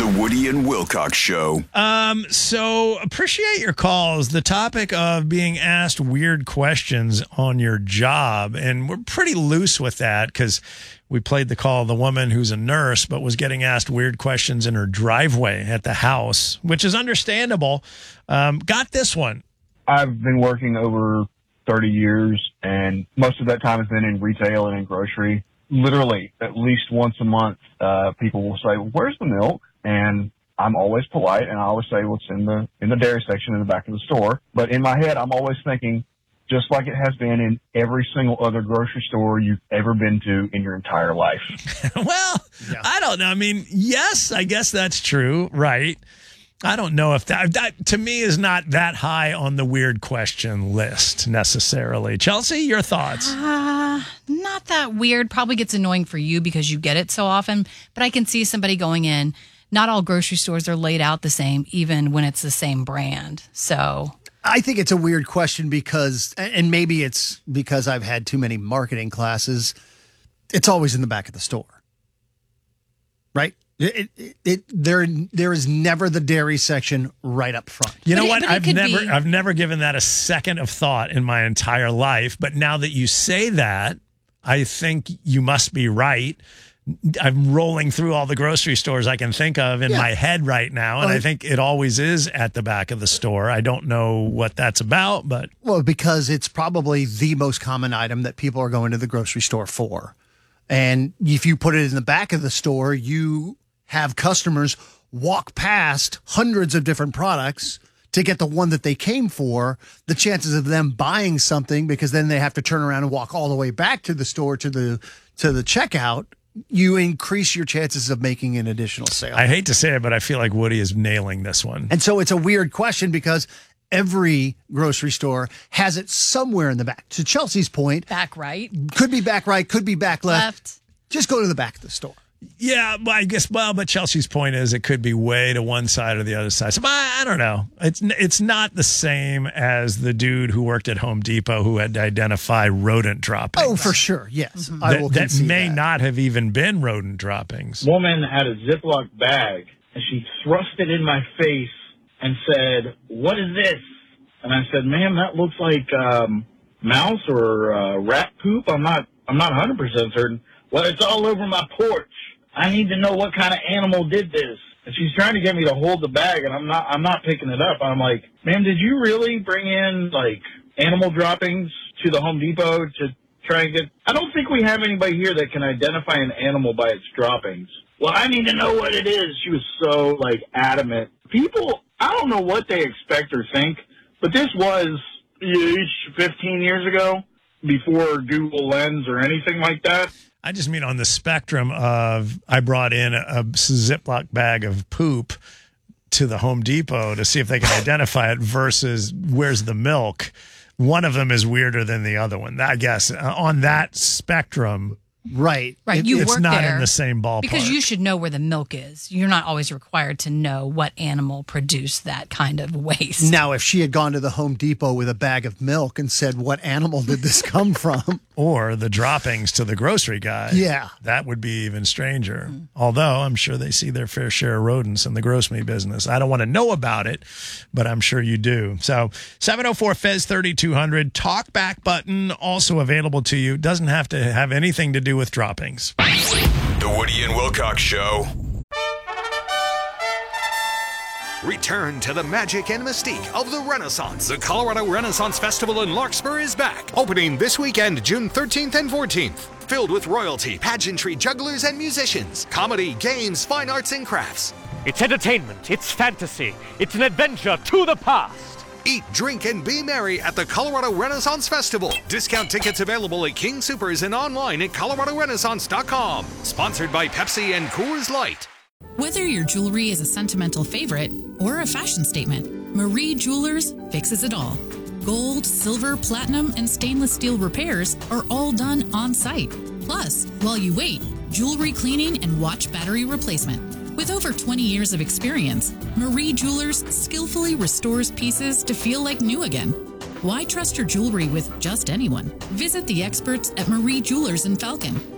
Woody and Wilcox Show. So appreciate your calls. The topic of being asked weird questions on your job, and we're pretty loose with that because we played the call of the woman who's a nurse but was getting asked weird questions in her driveway at the house, which is understandable. Got this one. I've been working over 30 years, and most of that time has been in retail and in grocery. Literally, at least once a month, people will say, well, "Where's the milk?" And I'm always polite, and I always say, "Well, it's in the dairy section in the back of the store." But in my head, I'm always thinking, just like it has been in every single other grocery store you've ever been to in your entire life. Well, yeah. I don't know. I mean, yes, I guess that's true, right? I don't know if that to me is not that high on the weird question list necessarily. Chelsea, your thoughts? Not that weird. Probably gets annoying for you because you get it so often. But I can see somebody going in. Not all grocery stores are laid out the same, even when it's the same brand. So I think it's a weird question because, and maybe it's because I've had too many marketing classes, it's always in the back of the store, right? There is never the dairy section right up front. You know what? I've never given that a second of thought in my entire life. But now that you say that, I think you must be right. I'm rolling through all the grocery stores I can think of in my head right now, and I think it always is at the back of the store. I don't know what that's about, but well, because it's probably the most common item that people are going to the grocery store for. And if you put it in the back of the store, you have customers walk past hundreds of different products to get the one that they came for. The chances of them buying something, because then they have to turn around and walk all the way back to the store to the checkout, you increase your chances of making an additional sale. I hate to say it, but I feel like Woody is nailing this one. And so it's a weird question because every grocery store has it somewhere in the back. To Chelsea's point, back right. Could be back right, could be back left. Just go to the back of the store. Yeah, but I guess, but Chelsea's point is it could be way to one side or the other side. So I don't know. It's not the same as the dude who worked at Home Depot who had to identify rodent droppings. Oh, for sure. Yes. Mm-hmm. I will that may that. not have even been rodent droppings. Woman had a Ziploc bag, and she thrust it in my face and said, "What is this?" And I said, "Ma'am, that looks like mouse or rat poop. I'm not 100% certain." "Well, it's all over my porch. I need to know what kind of animal did this." And she's trying to get me to hold the bag, and I'm not picking it up. I'm like, "Ma'am, did you really bring in like animal droppings to the Home Depot to try and get?" "I don't think we have anybody here that can identify an animal by its droppings." "Well, I need to know what it is." She was so like adamant. People, I don't know what they expect or think, but this was 15 years ago, before Google Lens or anything like that. I just mean on the spectrum of I brought in a Ziploc bag of poop to the Home Depot to see if they can identify it versus where's the milk. One of them is weirder than the other one. I guess on that spectrum. Right. You it's work not there in the same ballpark. because you should know where the milk is. You're not always required to know what animal produced that kind of waste. Now, if she had gone to the Home Depot with a bag of milk and said, "What animal did this come from?" Or the droppings to the grocery guy. Yeah. That would be even stranger. Although I'm sure they see their fair share of rodents in the grocery business. I don't want to know about it, but I'm sure you do. So 704-FEZ-3200, talk back button also available to you. Doesn't have to have anything to do with droppings. The Woody and Wilcox Show. Return to the magic and mystique of the Renaissance. The Colorado Renaissance Festival in Larkspur is back, opening this weekend, June 13th and 14th. Filled with royalty, pageantry, jugglers, and musicians, comedy, games, fine arts, and crafts. It's entertainment, it's fantasy, it's an adventure to the past. Eat, drink, and be merry at the Colorado Renaissance Festival. Discount tickets available at King Soopers and online at coloradorenaissance.com. Sponsored by Pepsi and Coors Light. Whether your jewelry is a sentimental favorite or a fashion statement, Marie Jewelers fixes it all. Gold, silver, platinum, and stainless steel repairs are all done on site. Plus, while you wait, jewelry cleaning and watch battery replacement. With over 20 years of experience, Marie Jewelers skillfully restores pieces to feel like new again. Why trust your jewelry with just anyone? Visit the experts at Marie Jewelers in Falcon.